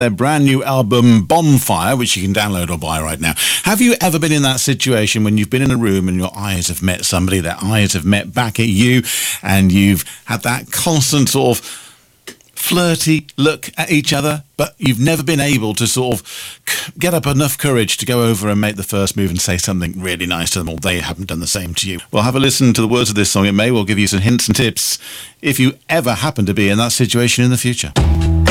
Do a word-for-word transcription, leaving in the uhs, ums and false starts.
their brand new album Bonfire, which you can download or buy right now. Have you ever been in that situation when you've been in a room and your eyes have met somebody, their eyes have met back at you, and you've had that constant sort of flirty look at each other, but you've never been able to sort of get up enough courage to go over and make the first move and say something really nice to them, or they haven't done the same to you? Well, have a listen to the words of this song. It may well give you some hints and tips if you ever happen to be in that situation in the future.